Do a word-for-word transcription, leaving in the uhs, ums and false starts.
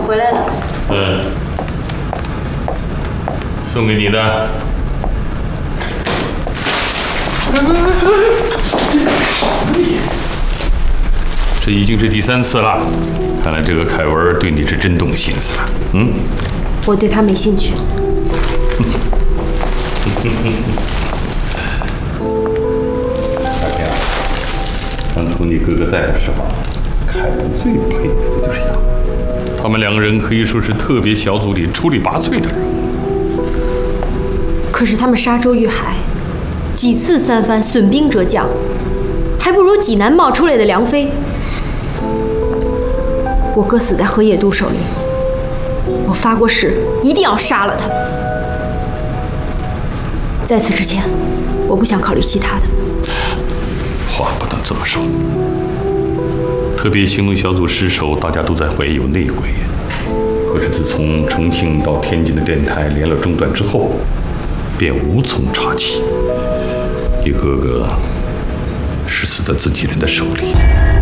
回来了。 嗯，送给你的。这已经是第三次了，看来这个凯文对你是真动心思了。嗯， 我对他没兴趣。 大天，当初你哥哥在的时候，凯文最佩服的就是他。他们两个人可以说是特别小组里出类拔萃的人物。 可是他们沙洲遇海，几次三番损兵折将，还不如济南冒出来的梁飞。我哥死在河野渡手里，我发过誓一定要杀了他。在此之前，我不想考虑其他的。 话不能这么说。特别行动小组失守，大家都在怀疑有内鬼。可是自从重庆到天津的电台连了中断之后，便无从查起。你哥哥是死在自己人的手里。